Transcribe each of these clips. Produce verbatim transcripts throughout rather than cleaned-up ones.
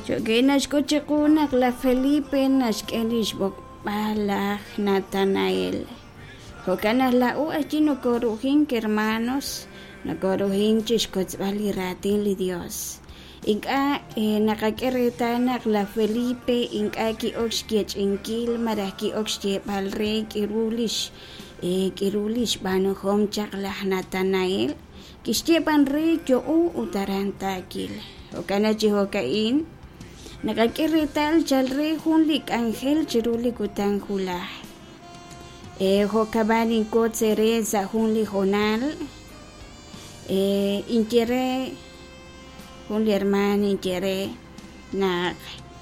Choque nashkochekuna la Felipe nashkelish bokbalaj Natanael. Jocanas la u allí no corujin que hermanos, no corujin chishkotzvali ratin li Dios. Inka eh, nakakeretana la Felipe inka ki oxkiech inkil maraki oxkie palre kirulish eh, kirulish bano homchak la Natanael. Kistiepan re yo u utarantakil. Jocana chihokain. Nakakeretal chalre hunlik angel chirulik utang hula. Eh, Jocabani kot cereza hunli jonal. Eh, inquiere hunli hermano inquiere na.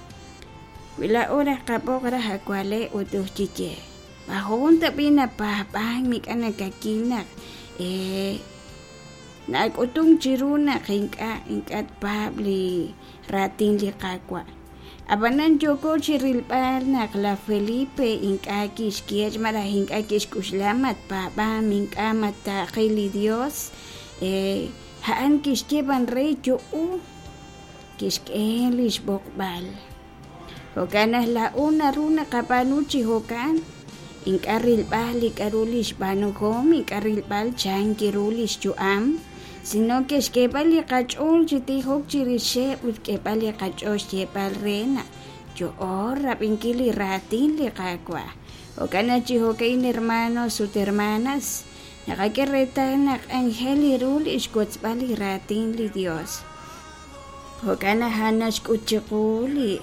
Wila ora kapokra hakwale utuh chiche. Bahon tapina papang mikana kakina. Eh, Nag-utong chiruna kingka ingkat pabli rating li kakwa. Abanan joko chirilpal nak la Felipe ingka kiskiech marahing akis kuslamat papa mingka mata kili Dios eh haan kiskeban rey jo u kiskelish bokbal. Hokanas la una runa kapanuchi hokan ingka rilpal ikarulish banukom ingka rilpal chan kirulish juam. Sino que es que vale cachol si te dijo chirishe pues que vale cachol si palrena yo ora pinkili ratin le kakwa o kana chiho kain hermanos sus hermanas naga que retan angel y rul iskots vale ratin li Dios o kana hanas kuchikuli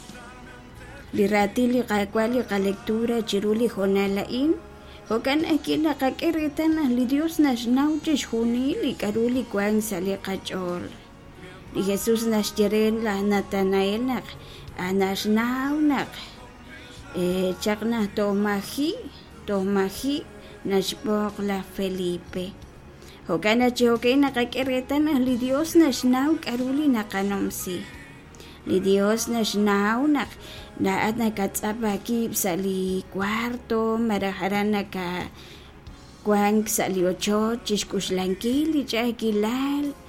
li ratin li kakwa li ka lectura chiruli jonalain Hokan aquí na kakeritan na li Dios nas nautis hunili karuli kwang sali kachol. Li Jesus nas jeren la Natanael nak anas nau nak. Eh chak na tomahi tomahi nas bok la Felipe. Hokan na chihoke na kakeritan na li Dios nas nau karuli na kanomsi. Li Dios nas nau nak Naat nakatsapakip sa li kwarto, maraharan naka kwang sa li ocho, chiskuslangkili, chakilal.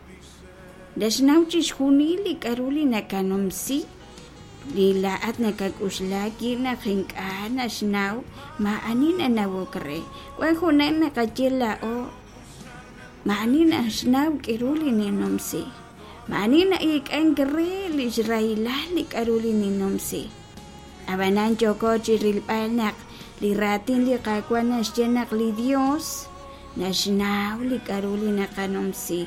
Dasnaw chishunili karuli nakanomsi. Li laat nakakuslaki nakingka nasnaw, maanin anawokre. Kwang hunan nakachila o, maanin asnaw kiruli ninomsi. Mani na ikang gere li Israelalik aruli ni nomsi. Abanan joko chirilpal nak li ratin li kakwa nasyenak li Dios. Nasnaw li karuli na kanomsi.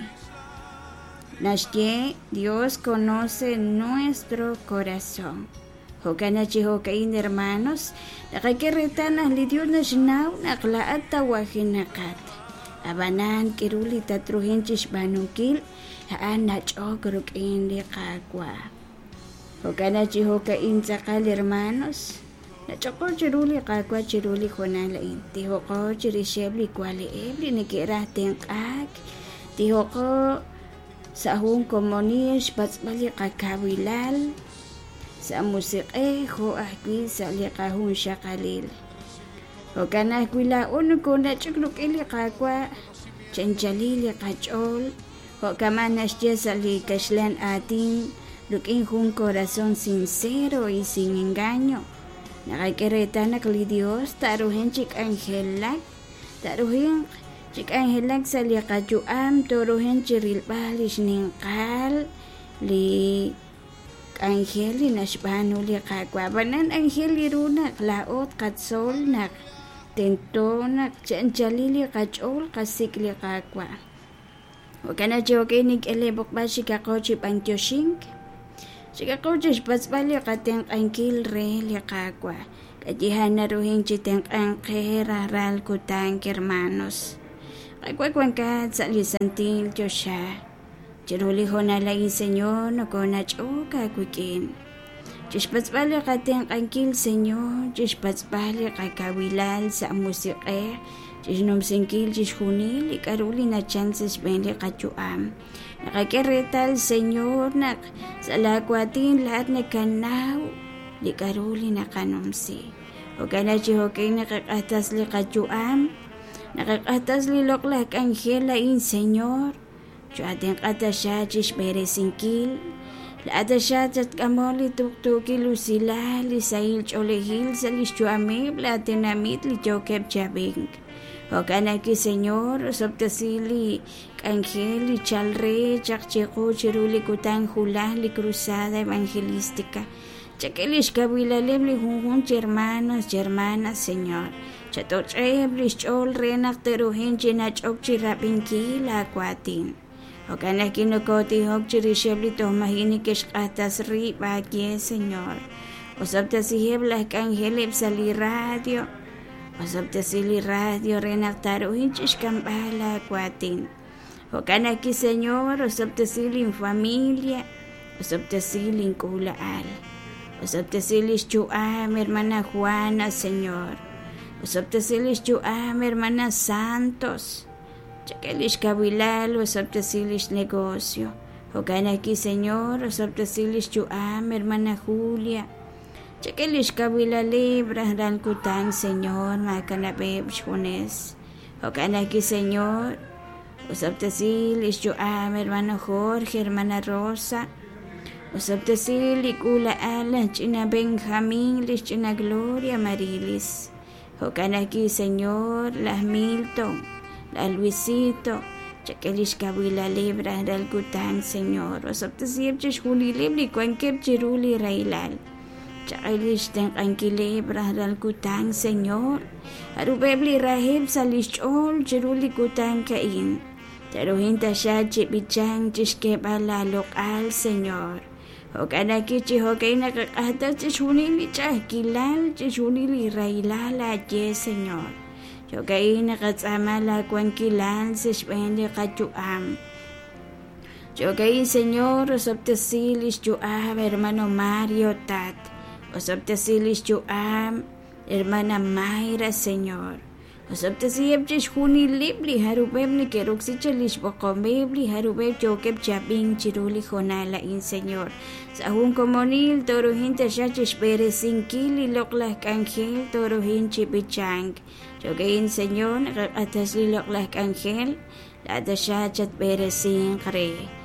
Nasye, Dios conoce nuestro corazón. Hokana chihokain hermanos, nakakiretan ang li Dios nasnaw naklaat tawahin nakat. Abanan kiruli tatruhin chisbanukil, haan na chokruk indi kakwa. Hokana chihokain sakal hermanos, na chokor chiruli kakwa chiruli konalain. Tihoko chirishebli kwali ebli nikira tengkak. Tihoko sahung komunis batsbali kakawilal. Sa musik eh ho ahkwi sa likahun syakalil. Hokana kwila unu kona chokruk ili kakwa. Chanjalili kachol. Hokamanas jesa li kaslan ating luking un corazón sincero y sin engaño. Nakakereta na kli Dios taruhin chik angelak. Taruhin chik angelak sa li kajuam turuhin chirilbalish ningkal li angeli nasbano li kakwa. Banan angeli runak laot katsol nak tento nak chanjalili kachol kasik li kakwa. Wakana joke nik elebok ba shikakochi pantyoshink. Shikakochi batsbali kateng angkil re li kakwa. Kajihan na ruhin chiteng angkera ral kutang hermanos. Kakwakwan ka sa lisantil Diosya. Chiruli ho na lagi Senyor no kona choka kukin. Chis batsbali kateng angkil Senyor. Chis batsbali kakawilal sa musike. Chisnom singkil chishunil ikaruli na chances bende kachuam. Nakakeretal Senyor nak sa lagwatin lahat na kanaw likaruli na kanomsi. O kana chihoke nakakatas li kachuam. Nakakatas li loklak anghela in Senyor. Chuating katasya chish bere singkil. La adashatat kamoli tuktuki lusila li sail cholehil salis chuamib la tenamit li chokeb chabing. Okanaki Señor, soptasili Angeli chalre chakcheku chiruli kutan hula li cruzada evangelística. Chakelish kabilalem li junjun hermanas, hermanas, Señor. Chatocheb li chol renak teruhin chinachok chirapinki la kwatin. Okanaki no koti hok chirishebli tomahini keshkatas ri bakye, Señor. Osoptasiheb la Angeli sali radio. Osoptasili radio renak taruhin chishkambala kwatin. Okanaki Señor, osoptasili en familia. Osoptasili en kulaal. Osoptasilis chuam, hermana Juana, Señor. Osoptasilis chuam, hermana Santos. Chakelish kabilal, osoptasilis negocio. Okanaki Señor, osoptasilis chuam, hermana Julia. Chakelish kabilal libra, rankutan, Señor, makanabeb chunes. Okanaki Señor, osoptasilis chuam, hermano Jorge, hermana Rosa. Osoptasili kula ala china Benjamín lis china Gloria Marilis. Okanaki Señor, las Milton, la Luisito, chakelish kabila libra del kutan, Señor. Osoptasib chish huli libri kwankeb chiruli railal. Chakelish ten anki libra del kutan, Señor. Arubebli rahib salish chol chiruli kutan kain. Taruhinta siya chibichang chishkebala lokal, Señor. Okanaki chihokay nakakata chishunili chahkilal chishunili railala ye, Señor. Yokay nakatsama la kwankilal sishpendi kachuam. Yokay, Señor, osoptasilis chuam, hermano Mario Tat. Osoptasilis chuam, hermana Mayra, Señor. Osoptasiyeb chishuni libli harubeb ni keruksichalish bokomebli harubeb chokeb chabing chiruli jonala in, Señor. Sahun komonil toruhin tashachish peresinkili loklah Angel toruhin chipichang. Chokein, Señor, atasli loklah Angel la tashachat peresin kre.